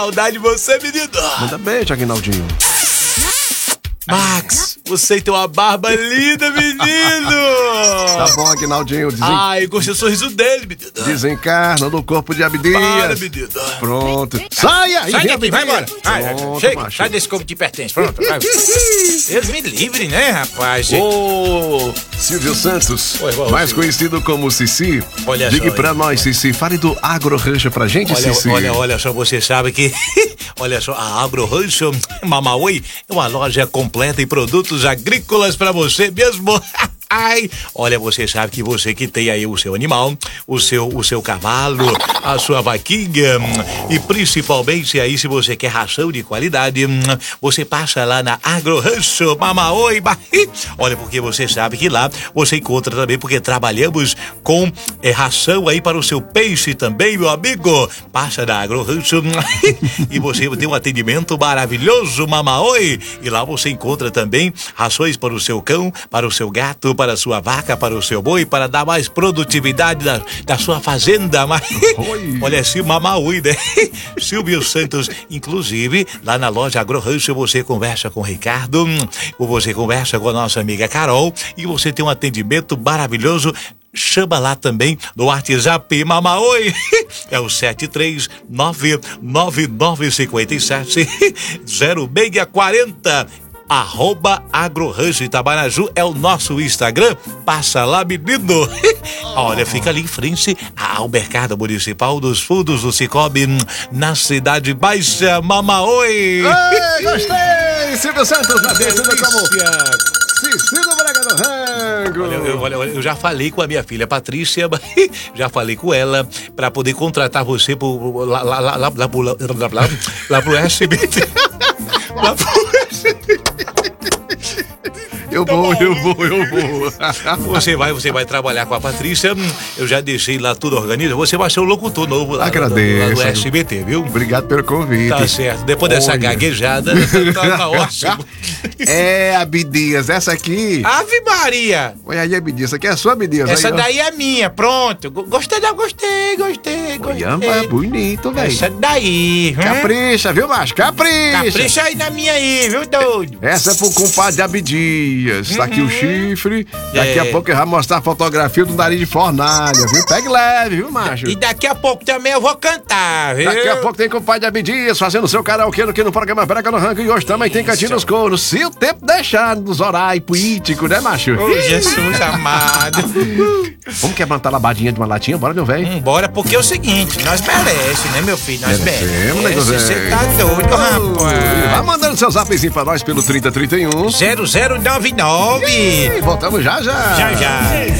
Saudade de você, menino. Manda beijo, Aguinaldinho. Max, você tem uma barba linda, menino. Tá bom, Aguinaldinho. Ai, gostei do sorriso dele, menino. Desencarna do corpo de Abdias. Para, menino. Pronto. Sai aí, Sai daqui, vai embora. Chega, macho. sai desse corpo que te pertence. Pronto, vai. Deus me livre, né, rapaz? Ô, Silvio Santos, Oi, mais conhecido como Cici. Olha Ligue só, pra hein? nós, Cici. Fale do Agro Rancho pra gente, Cici. Olha só, você sabe que... Olha só, a Agro Rancho Mamauê é uma loja completa em produtos agrícolas pra você mesmo. Ai, olha, você sabe que você que tem aí o seu animal, o seu cavalo, a sua vaquinha e principalmente aí se você quer ração de qualidade, você passa lá na Agro Rancho Mamauê. Olha, porque você sabe que lá você encontra também, porque trabalhamos com ração aí para o seu peixe também, meu amigo. Passa na Agro Rancho e você tem um atendimento maravilhoso, Mamauê. E lá você encontra também rações para o seu cão, para o seu gato, para a sua vaca, para o seu boi, para dar mais produtividade da sua fazenda. Mas, olha assim, Mamauê, né? Silvio Santos, inclusive, lá na loja Agro Rancho, você conversa com o Ricardo, ou você conversa com a nossa amiga Carol, e você tem um atendimento maravilhoso. Chama lá também no WhatsApp Mamauê, é o 73999570640. @Agro Rancho Itamaraju é o nosso Instagram. Passa lá, menino. Olha, fica ali em frente ao Mercado Municipal dos Fundos do Cicobi, na Cidade Baixa, Mamauê. Ei, gostei! Silvio Santos, na descida como Cici do Braga do Rango. Olha, eu já falei com a minha filha Patrícia, já falei com ela pra poder contratar você lá pro SBT. Lá pro Eu vou. Você vai trabalhar com a Patrícia. Eu já deixei lá tudo organizado. Você vai ser o locutor novo lá do SBT, viu? Obrigado pelo convite. Tá certo. Depois dessa gaguejada, tá ótimo. É, Abdias, essa aqui. Ave Maria! Olha aí, Abdias, essa aqui é a sua, Abdias. Essa aí, daí é minha, pronto. Gostei. Olha, bonito, velho. Essa daí. Capricha, viu, macho? Capricha. Capricha aí na minha aí, viu, doido? Essa é pro compadre Abdias. Tá aqui o chifre. Daqui a pouco eu vou mostrar a fotografia do nariz de fornalha, viu? Pegue leve, viu, macho? E daqui a pouco também eu vou cantar, viu? Daqui a pouco tem compadre Abdias fazendo seu karaokê aqui no programa Brega no Rango. E hoje também tem Cantinho nos Couros. Se o tempo deixar nos horários políticos, né, macho? Ô, Jesus amado. Vamos quebrar uma labadinha de uma latinha? Bora, meu velho? Bora, porque é o seguinte, nós merece, né, meu filho? Nós Merecemos, né, merece. José? Você tá doido, rapaz. Vai mandando seu zapzinho pra nós pelo 3031. 0099. E voltamos já. Já.